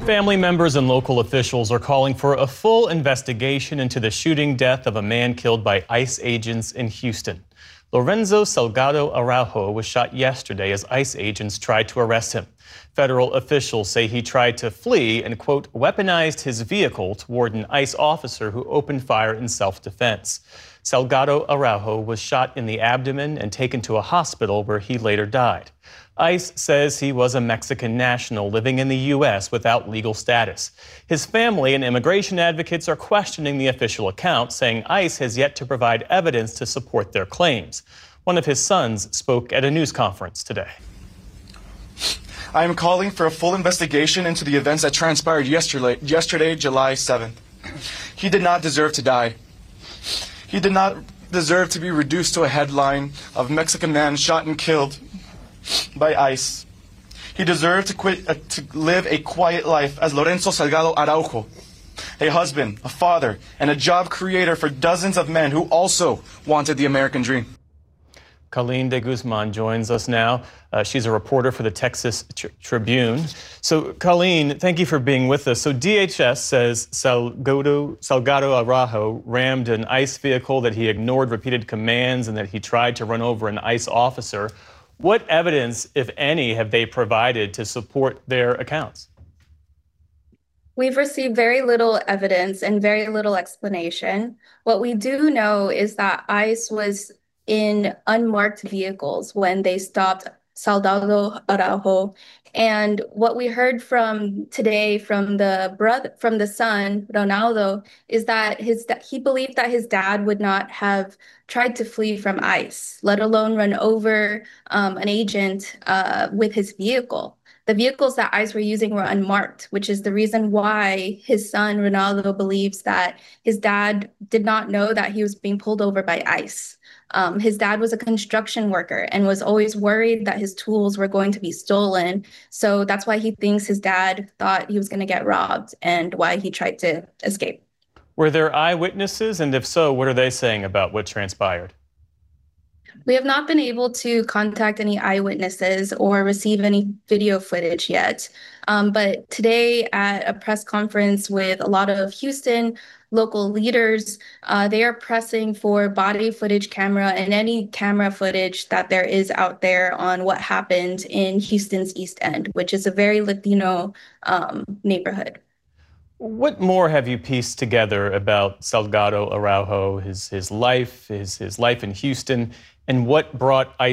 Family members and local officials are calling for a full investigation into the shooting death of a man killed by ICE agents in Houston. Lorenzo Salgado Araujo was shot yesterday as ICE agents tried to arrest him. Federal officials say he tried to flee and, quote, weaponized his vehicle toward an ICE officer who opened fire in self-defense. Salgado Araujo was shot in the abdomen and taken to a hospital where he later died. ICE says he was a Mexican national living in the U.S. without legal status. His family and immigration advocates are questioning the official account, saying ICE has yet to provide evidence to support their claims. One of his sons spoke at a news conference today. I am calling for a full investigation into the events that transpired yesterday, July 7th. He did not deserve to die. He did not deserve to be reduced to a headline of Mexican man shot and killed by ICE. He deserved to live a quiet life as Lorenzo Salgado Araujo, a husband, a father, and a job creator for dozens of men who also wanted the American dream. Colleen de Guzman joins us now. She's a reporter for the Texas Tribune. So, Colleen, thank you for being with us. So, DHS says Salgado Araujo rammed an ICE vehicle, that he ignored repeated commands, and that he tried to run over an ICE officer. What evidence, if any, have they provided to support their accounts? We've received very little evidence and very little explanation. What we do know is that ICE was in unmarked vehicles when they stopped Salgado Araujo. And what we heard from today from the son, Ronaldo, is that he believed that his dad would not have tried to flee from ICE, let alone run over an agent with his vehicle. The vehicles that ICE were using were unmarked, which is the reason why his son, Ronaldo, believes that his dad did not know that he was being pulled over by ICE. His dad was a construction worker and was always worried that his tools were going to be stolen. So that's why he thinks his dad thought he was going to get robbed and why he tried to escape. Were there eyewitnesses? And if so, what are they saying about what transpired? We have not been able to contact any eyewitnesses or receive any video footage yet. But today at a press conference with a lot of Houston local leaders, they are pressing for body footage camera and any camera footage that there is out there on what happened in Houston's East End, which is a very Latino neighborhood. What more have you pieced together about Salgado Araujo, his life, his life in Houston, and what brought ICE